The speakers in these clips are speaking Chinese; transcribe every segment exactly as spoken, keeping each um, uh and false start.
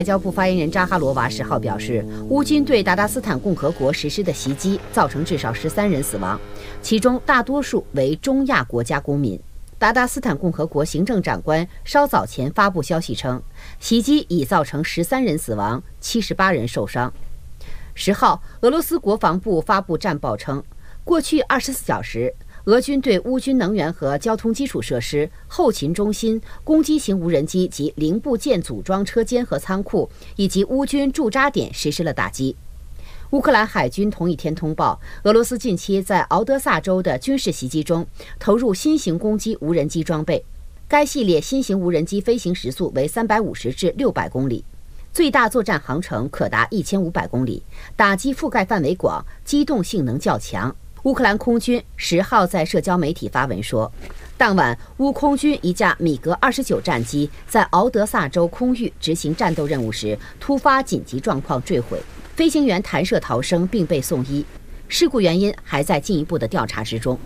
外交部发言人扎哈罗娃十号表示，乌军对达达斯坦共和国实施的袭击造成至少十三人死亡，其中大多数为中亚国家公民。达达斯坦共和国行政长官稍早前发布消息称，袭击已造成十三人死亡，七十八人受伤。十号，俄罗斯国防部发布战报称，过去二十四小时。俄军对乌军能源和交通基础设施、后勤中心、攻击型无人机及零部件组装车间和仓库，以及乌军驻扎点实施了打击。乌克兰海军同一天通报，俄罗斯近期在敖德萨州的军事袭击中投入新型攻击无人机装备，该系列新型无人机飞行时速为三百五十至六百公里，最大作战航程可达一千五百公里，打击覆盖范围广，机动性能较强。乌克兰空军十号在社交媒体发文说，当晚乌空军一架米格二十九战机在敖德萨州空域执行战斗任务时，突发紧急状况坠毁，飞行员弹射逃生并被送医，事故原因还在进一步的调查之中。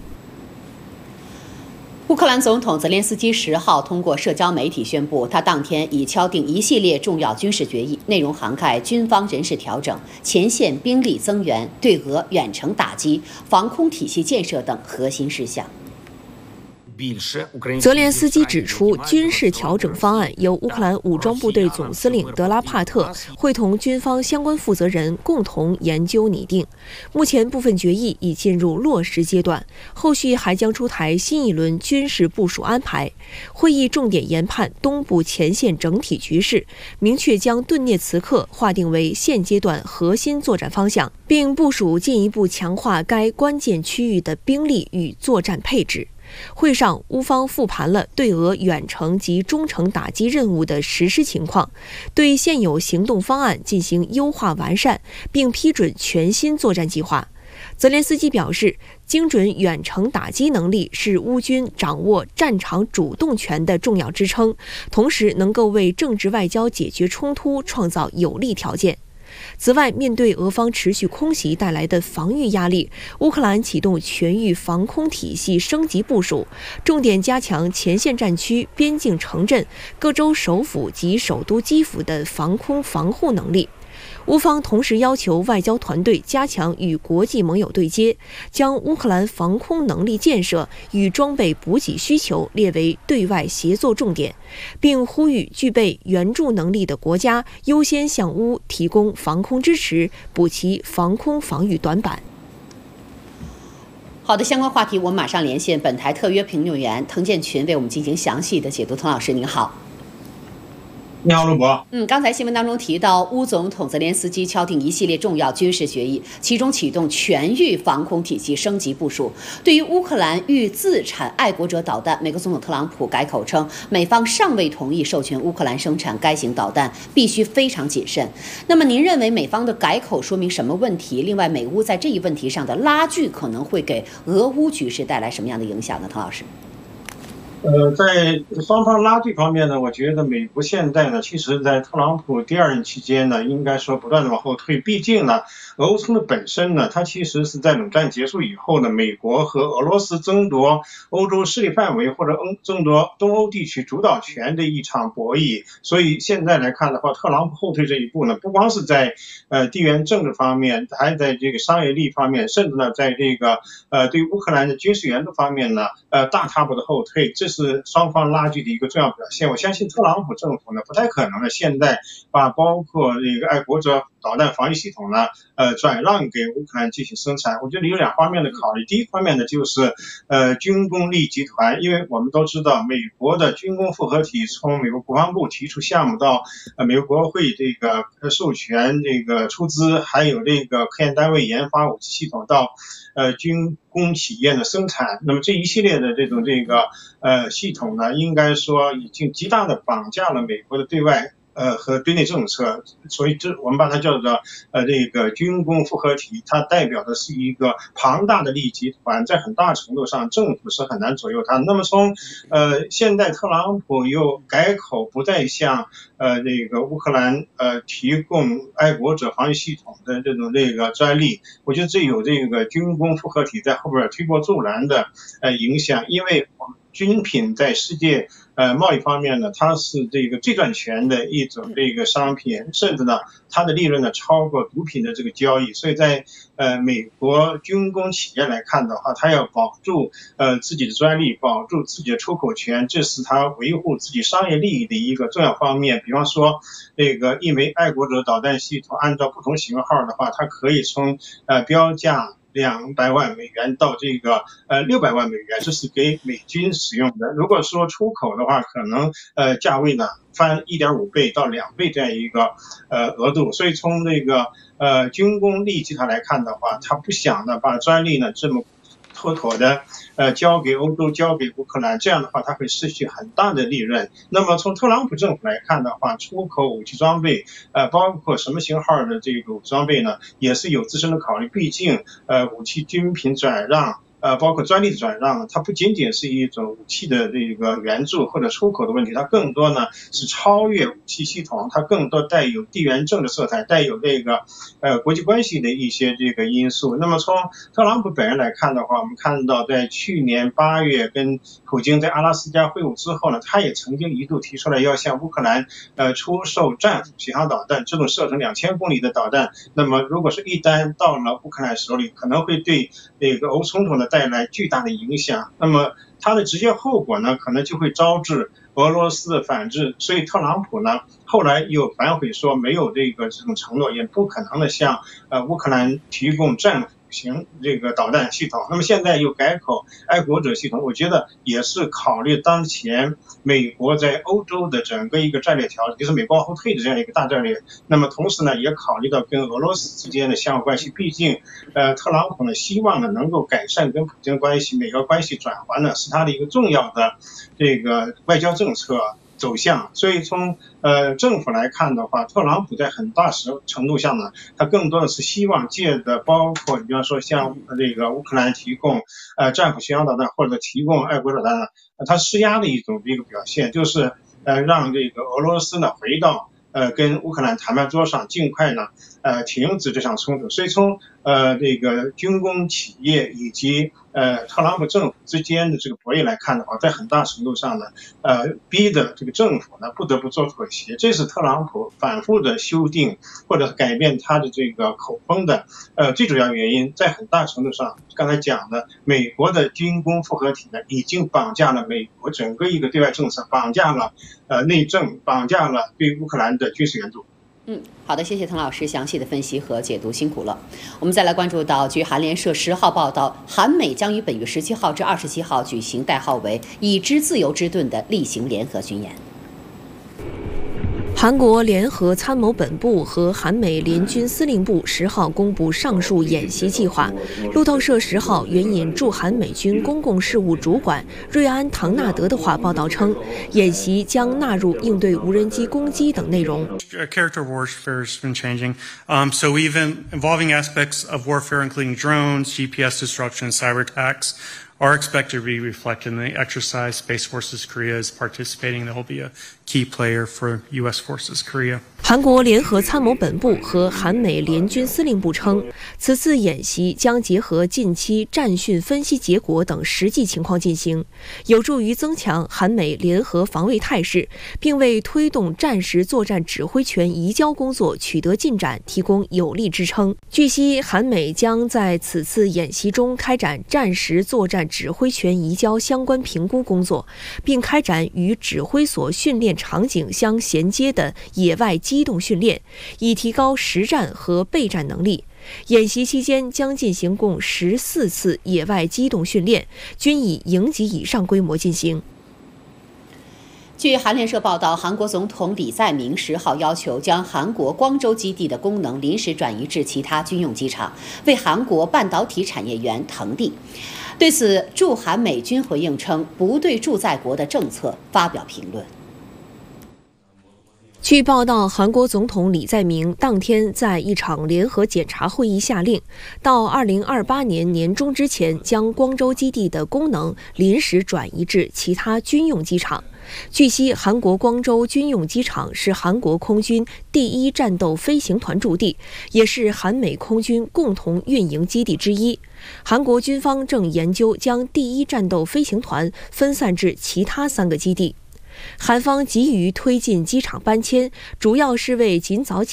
乌克兰总统泽连斯基十号通过社交媒体宣布，他当天已敲定一系列重要军事决议，内容涵盖军方人事调整、前线兵力增援、对俄远程打击、防空体系建设等核心事项。 泽连斯基指出，军事调整方案由乌克兰武装部队总司令德拉帕特会同军方相关负责人共同研究拟定。目前部分决议已进入落实阶段，后续还将出台新一轮军事部署安排。会议重点研判东部前线整体局势，明确将顿涅茨克划定为现阶段核心作战方向，并部署进一步强化该关键区域的兵力与作战配置。会上，乌方复盘了对俄远程及中程打击任务的实施情况，对现有行动方案进行优化完善，并批准全新作战计划。泽连斯基表示，精准远程打击能力是乌军掌握战场主动权的重要支撑，同时能够为政治外交解决冲突创造有利条件。此外，面对俄方持续空袭带来的防御压力，乌克兰启动全域防空体系升级部署，重点加强前线战区、边境城镇、各州首府及首都基辅的防空防护能力。乌方同时要求外交团队加强与国际盟友对接，将乌克兰防空能力建设与装备补给需求列为对外协作重点，并呼吁具备援助能力的国家优先向乌提供防空支持，补齐防空防御短板。 好的，相关话题我们马上连线本台特约评论员滕建群为我们进行详细的解读。滕老师您好。 你好，陆博。 嗯，刚才新闻当中提到，乌总统泽连斯基敲定一系列重要军事决议，其中启动全域防空体系升级部署。对于乌克兰欲自产爱国者导弹，美国总统特朗普改口称，美方尚未同意授权乌克兰生产该型导弹，必须非常谨慎。那么，您认为美方的改口说明什么问题？另外，美乌在这一问题上的拉锯可能会给俄乌局势带来什么样的影响呢？滕老师？ 呃，在双方拉锯方面呢，我觉得美国现在呢，其实在特朗普第二任期间呢，应该说不断的往后退。毕竟呢，俄乌冲突本身呢，它其实是在冷战结束以后呢，美国和俄罗斯争夺欧洲势力范围或者争夺东欧地区主导权的一场博弈。所以现在来看的话，特朗普后退这一步呢，不光是在呃地缘政治方面，还在这个商业利益方面，甚至呢，在这个呃对乌克兰的军事援助方面呢，呃大踏步的后退。这是是双方拉锯的一个重要表现。我相信特朗普政府呢，不太可能的现在把包括这个爱国者导弹防御系统呢，呃，转让给乌克兰进行生产。我觉得有两方面的考虑。第一方面呢，就是呃军工利益集团，因为我们都知道，美国的军工复合体从美国国防部提出项目到呃美国国会这个授权这个出资，还有这个科研单位研发武器系统到呃军工企业的生产，那么这一系列的这种这个呃系统呢，应该说已经极大的绑架了美国的对外呃和对内政策，所以这我们把它叫做呃这个军工复合体，它代表的是一个庞大的利益集团，在很大程度上政府是很难左右它。那么从呃现在特朗普又改口，不再向呃这个乌克兰呃提供爱国者防御系统的这种这个专利，我觉得这有这个军工复合体在后边推波助澜的呃影响，因为军品在世界呃贸易方面呢，它是这个最赚钱的一种这个商品，甚至呢它的利润呢超过毒品的这个交易。所以在呃美国军工企业来看的话，它要保住呃自己的专利，保住自己的出口权，这是它维护自己商业利益的一个重要方面。比方说这个一枚爱国者导弹系统，按照不同型号的话，它可以从呃标价两百万美元到这个呃六百万美元，这是给美军使用的。如果说出口的话，可能呃价位呢翻一点五倍到两倍这样一个呃额度。所以从这个呃军工利益集团来看的话，他不想呢把专利呢这么妥妥的呃交给欧洲，交给乌克兰，这样的话它会失去很大的利润。那么从特朗普政府来看的话，出口武器装备呃包括什么型号的这个装备呢，也是有自身的考虑。毕竟呃武器军品转让呃，包括专利的转让，它不仅仅是一种武器的这个援助或者出口的问题，它更多呢是超越武器系统，它更多带有地缘政治色彩，带有这个呃国际关系的一些这个因素。那么从特朗普本人来看的话，我们看到在去年八月跟普京在阿拉斯加会晤之后呢，他也曾经一度提出来要向乌克兰呃出售战斧巡航导弹，这种射程两千公里的导弹。那么如果是一旦到了乌克兰手里，可能会对这个欧冲突的带来巨大的影响，那么它的直接后果呢，可能就会招致俄罗斯的反制。所以特朗普呢，后来又反悔说没有这个这种承诺，也不可能的向呃乌克兰提供战斧型这个导弹系统。那么现在又改口爱国者系统，我觉得也是考虑当前美国在欧洲的整个一个战略调整，就是美国往后退的这样一个大战略。那么同时呢，也考虑到跟俄罗斯之间的相互关系，毕竟呃特朗普呢希望呢能够改善跟普京关系，美俄关系转圜呢是他的一个重要的这个外交政策走向。所以从呃政府来看的话，特朗普在很大程度上呢，他更多的是希望借的包括比方说像这个乌克兰提供呃战斧巡航导弹或者提供爱国者导弹，他施压的一种一个表现，就是呃让这个俄罗斯呢回到呃跟乌克兰谈判桌上，尽快呢呃停止这场冲突。所以从呃这个军工企业以及呃特朗普政府之间的这个博弈来看的话，在很大程度上呢呃逼的这个政府呢不得不做妥协，这是特朗普反复的修订或者改变他的这个口风的呃最主要原因。在很大程度上刚才讲的美国的军工复合体呢已经绑架了美国整个一个对外政策，绑架了呃内政，绑架了对乌克兰的军事援助。 嗯，好的，谢谢滕老师详细的分析和解读，辛苦了。我们再来关注到，据韩联社十号报道，韩美将于本月十七号至二十七号举行代号为“已知自由之盾”的例行联合军演。 韩国联合参谋本部和韩美联军司令部十号公布上述演习计划。路透社十号援引驻韩美军公共事务主管瑞安·唐纳德的话报道称，演习将纳入应对无人机攻击等内容。 Character warfare has been changing, um, so even involving aspects of warfare, including drones, G P S disruption, cyber attacks, are expected to be reflected in the exercise. Space Forces Korea is participating. There will be a key player for U S Forces Korea. 韩国联合参谋本部和韩美联军司令部称，此次演习将结合近期战训分析结果等实际情况进行，有助于增强韩美联合防卫态势，并为推动战时作战指挥权移交工作取得进展提供有力支撑。据悉，韩美将在此次演习中开展战时作战指挥权移交相关评估工作，并开展与指挥所训练场景相衔接的野外机动训练，以提高实战和备战能力。演习期间将进行共十四次野外机动训练，均以营级以上规模进行。 据韩联社报道，韩国总统李在明十号要求将韩国光州基地的功能临时转移至其他军用机场，为韩国半导体产业园腾地。对此，驻韩美军回应称，不对驻在国的政策发表评论。 据报道，韩国总统李在明当天在一场联合检查会议下令，到二零二八年年中之前，将光州基地的功能临时转移至其他军用机场。据悉，韩国光州军用机场是韩国空军第一战斗飞行团驻地，也是韩美空军共同运营基地之一。韩国军方正研究将第一战斗飞行团分散至其他三个基地。 韩方急于推进机场搬迁，主要是为尽早起